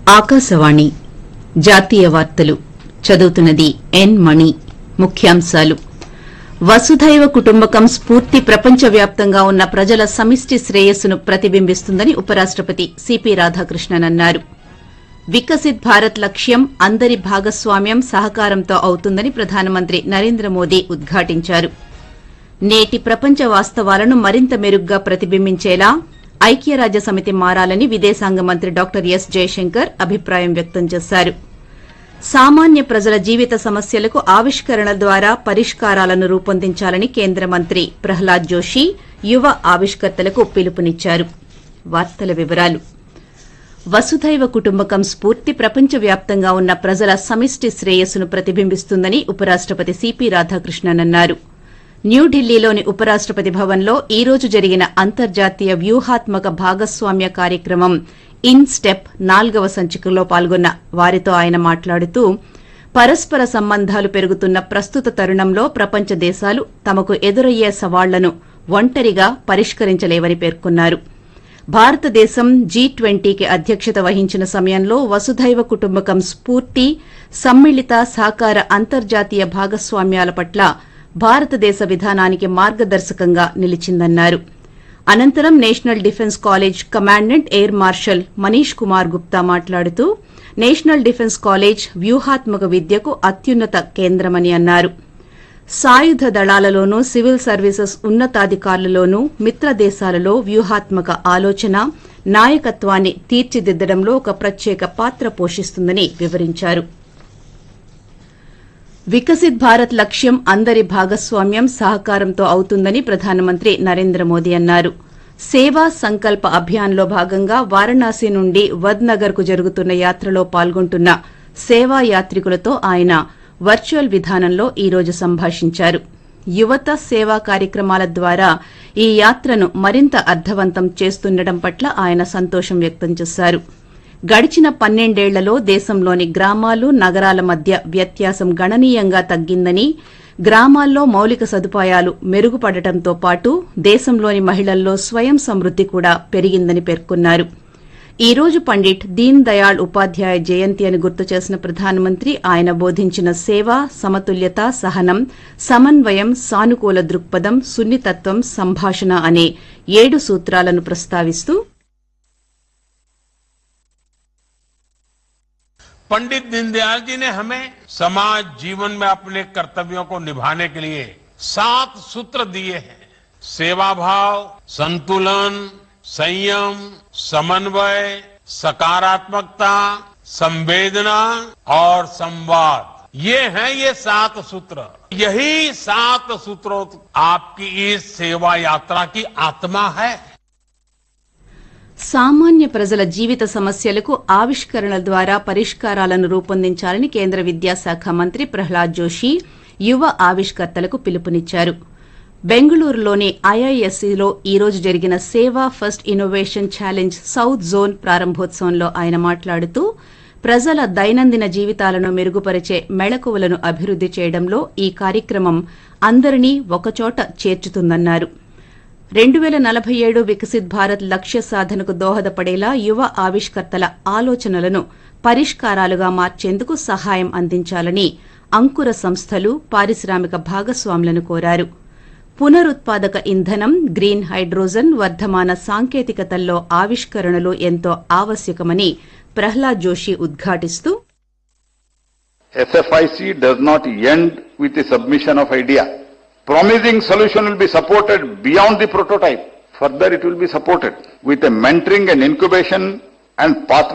ఆకాశవాణి జాతీయ వార్తలు చదువుతున్నది ఎన్ మణి. ముఖ్యాంశాలు: వసుధైవ కుటుంబకం స్ఫూర్తి ప్రపంచవ్యాప్తంగా ఉన్న ప్రజల సమిష్టి శ్రేయస్సును ప్రతిబింబిస్తుందని ఉపరాష్టపతి సిపి రాధాకృష్ణన్ అన్నారు. వికసిత్ భారత్ లక్ష్యం అందరి భాగస్వామ్యం, సహకారంతో అవుతుందని ప్రధానమంత్రి నరేంద్ర మోదీ ఉద్ఘాటించారు. నేటి ప్రపంచ వాస్తవాలను మరింత మెరుగ్గా ప్రతిబింబించేలా ఐక్యరాజ్యసమితి మారాలని విదేశాంగ మంత్రి డాక్టర్ ఎస్ జయశంకర్ అభిప్రాయం వ్యక్తం చేశారు. సామాన్య ప్రజల జీవిత సమస్యలకు ఆవిష్కరణల ద్వారా పరిష్కారాలను రూపొందించాలని కేంద్ర మంత్రి ప్రహ్లాద్ జోషి యువ ఆవిష్కర్తలకు పిలుపునిచ్చారు. వార్తల వివరాలు: వసుధైవ కుటుంబకం స్ఫూర్తి ప్రపంచవ్యాప్తంగా ఉన్న ప్రజల సమిష్టి శ్రేయస్సును ప్రతిబింబిస్తుందని ఉపరాష్టపతి సిపి రాధాకృష్ణన్ అన్నారు. న్యూఢిల్లీలోని ఉపరాష్టపతి భవన్లో ఈ రోజు జరిగిన అంతర్జాతీయ వ్యూహాత్మక భాగస్వామ్య కార్యక్రమం ఇన్ స్టెప్ 4వ సంచికలో పాల్గొన్న వారితో ఆయన మాట్లాడుతూ, పరస్పర సంబంధాలు పెరుగుతున్న ప్రస్తుత తరుణంలో ప్రపంచ దేశాలు తమకు ఎదురయ్యే సవాళ్లను ఒంటరిగా పరిష్కరించలేవని పేర్కొన్నారు. భారతదేశం G20కి అధ్యక్షత వహించిన సమయంలో వసుధైవ కుటుంబకం స్ఫూర్తి, సమ్మిళిత సహకార అంతర్జాతీయ భాగస్వామ్యాల పట్ల భారతదేశ విధానానికి మార్గదర్శకంగా నిలిచిందన్నారు. అనంతరం national defence college commandant air marshal Manish Kumar Gupta మాట్లాడుతూ, నేషనల్ డిఫెన్స్ కాలేజ్ వ్యూహాత్మక విద్యకు అత్యున్నత కేంద్రమని అన్నారు. సాయుధ దళాలలోనూ, సివిల్ సర్వీసెస్ ఉన్నతాధికారులలోనూ మిత్ర దేశాలలో వ్యూహాత్మక ఆలోచన, నాయకత్వాన్ని తీర్చిదిద్దడంలో ఒక ప్రత్యేక పాత్ర పోషిస్తుందని వివరించారు. వికసిత్ భారత్ లక్ష్యం అందరి భాగస్వామ్యం, సహకారంతో అవుతుందని ప్రధానమంత్రి నరేంద్ర మోదీ అన్నారు. సేవా సంకల్ప అభియాన్లో భాగంగా వారణాసి నుండి వద్నగర్ కు జరుగుతున్న యాత్రలో పాల్గొంటున్న సేవా యాత్రికులతో ఆయన వర్చువల్ విధానంలో ఈ రోజు సంభాషించారు. యువత సేవా కార్యక్రమాల ద్వారా ఈ యాత్రను మరింత అర్థవంతం చేస్తుండటం పట్ల ఆయన సంతోషం వ్యక్తం చేశారు. గడిచిన 12 ఏళ్లలో దేశంలోని గ్రామాలు, నగరాల మధ్య వ్యత్యాసం గణనీయంగా తగ్గిందని, గ్రామాల్లో మౌలిక సదుపాయాలు మెరుగుపడటంతో పాటు దేశంలోని మహిళల్లో స్వయం సమృద్ది కూడా పెరిగిందని పేర్కొన్నారు. ఈ రోజు పండిట్ దీన్ దయాళ్ ఉపాధ్యాయ జయంతి అని గుర్తు చేసిన ప్రధానమంత్రి ఆయన బోధించిన సేవ, సమతుల్యత, సహనం, సమన్వయం, సానుకూల దృక్పథం, సున్నితత్వం, సంభాషణ అనే 7 సూత్రాలను ప్రస్తావిస్తూ, पंडित दीनदयाल जी ने हमें समाज जीवन में अपने कर्तव्यों को निभाने के लिए 7 सूत्र दिए हैं। सेवा भाव, संतुलन, संयम, समन्वय, सकारात्मकता, संवेदना और संवाद, ये हैं ये 7 सूत्र। यही 7 सूत्रों आपकी इस सेवा यात्रा की आत्मा है. సామాన్య ప్రజల జీవిత సమస్యలకు ఆవిష్కరణల ద్వారా పరిష్కారాలను రూపొందించాలని కేంద్ర విద్యాశాఖ మంత్రి ప్రహ్లాద్ జోషి యువ ఆవిష్కర్తలకు పిలుపునిచ్చారు. బెంగళూరులోని ఐఐఎస్సీలో ఈ రోజు జరిగిన సేవా first innovation challenge south zone ప్రారంభోత్సవంలో ఆయన మాట్లాడుతూ, ప్రజల దైనందిన జీవితాలను మెరుగుపరిచే మెళకువలను అభివృద్ది చేయడంలో ఈ కార్యక్రమం అందరినీ ఒకచోట చేర్చుతుందన్నారు. 2047 వికసిత్ భారత్ లక్ష్య సాధనకు దోహదపడేలా యువ ఆవిష్కర్తల ఆలోచనలను పరిష్కారాలుగా మార్చేందుకు సహాయం అందించాలని అంకుర సంస్థలు, పారిశ్రామిక భాగస్వాములను కోరారు. పునరుత్పాదక ఇంధనం, గ్రీన్ హైడ్రోజన్, వర్ధమాన సాంకేతికతల్లో ఆవిష్కరణలు ఎంతో ఆవశ్యకమని Prahlad Joshi ఉద్ఘాటిస్తూ, SFIC does not end with the submission of idea. Promising solution will be supported beyond the prototype. Further, it will be supported with a mentoring and incubation and pathway